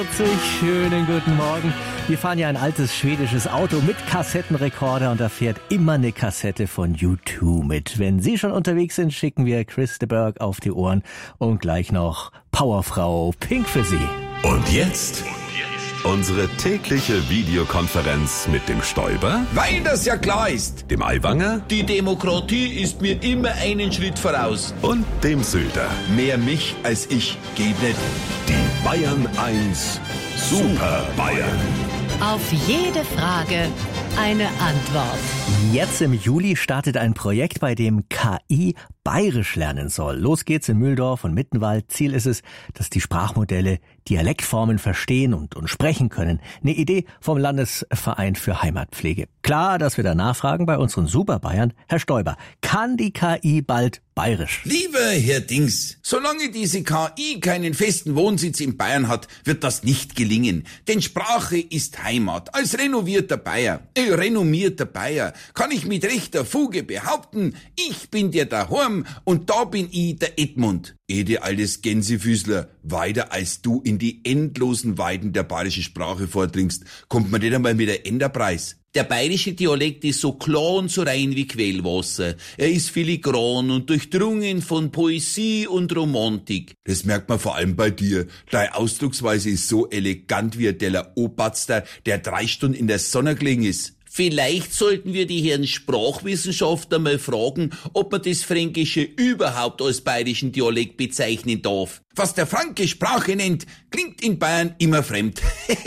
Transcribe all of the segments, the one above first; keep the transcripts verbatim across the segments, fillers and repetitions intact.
Schönen guten Morgen. Wir fahren ja ein altes schwedisches Auto mit Kassettenrekorder und da fährt immer eine Kassette von U zwei mit. Wenn Sie schon unterwegs sind, schicken wir Chris de Burgh auf die Ohren und gleich noch Powerfrau Pink für Sie. Und jetzt unsere tägliche Videokonferenz mit dem Stoiber, weil das ja klar ist. dem Aiwanger Die Demokratie ist mir immer einen Schritt voraus. und dem Söder. Mehr mich als ich geht nicht. Die Bayern eins Super Bayern. Auf jede Frage eine Antwort. Jetzt im Juli startet ein Projekt, bei dem K I bayerisch lernen soll. Los geht's in Mühldorf und Mittenwald. Ziel ist es, dass die Sprachmodelle Dialektformen verstehen und, und sprechen können. Eine Idee vom Landesverein für Heimatpflege. Klar, dass wir da nachfragen bei unseren Super Bayern. Herr Stoiber, kann die K I bald bayerisch? Lieber Herr Dings, solange diese K I keinen festen Wohnsitz in Bayern hat, wird das nicht gelingen. Denn Sprache ist Heimat. Als renovierter Bayer, äh, renommierter Bayer, kann ich mit rechter Fuge behaupten, ich bin der daheim und da bin ich der Edmund. Ede altes Gänsefüßler, weiter als du in die endlosen Weiden der bayerischen Sprache vordringst, kommt man nicht einmal mit der Enderpreis. Der bayerische Dialekt ist so klar und so rein wie Quellwasser. Er ist filigran und durchdrungen von Poesie und Romantik. Das merkt man vor allem bei dir. Deine Ausdrucksweise ist so elegant wie ein Teller Obatster, der drei Stunden in der Sonne gelegen ist. Vielleicht sollten wir die Herren Sprachwissenschaftler mal fragen, ob man das Fränkische überhaupt als bayerischen Dialekt bezeichnen darf. Was der Franke Sprache nennt, klingt in Bayern immer fremd.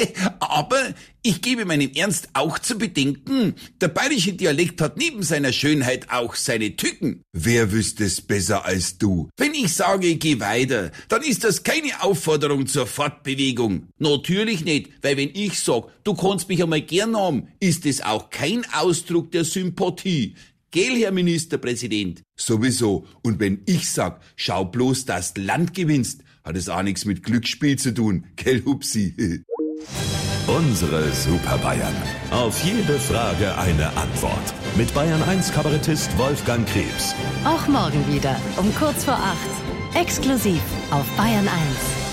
Aber ich gebe meinem Ernst auch zu bedenken, der bayerische Dialekt hat neben seiner Schönheit auch seine Tücken. Wer wüsste es besser als du? Wenn ich sage, geh weiter, dann ist das keine Aufforderung zur Fortbewegung. Natürlich nicht, weil wenn ich sag, du kannst mich einmal gern haben, ist es auch kein Ausdruck der Sympathie. Gell, Herr Ministerpräsident? Sowieso. Und wenn ich sag, schau bloß, dass du Land gewinnst, hat es auch nichts mit Glücksspiel zu tun. Gell, Hupsi? Unsere Super Bayern. Auf jede Frage eine Antwort. Mit Bayern eins Kabarettist Wolfgang Krebs. Auch morgen wieder um kurz vor acht. Exklusiv auf Bayern eins.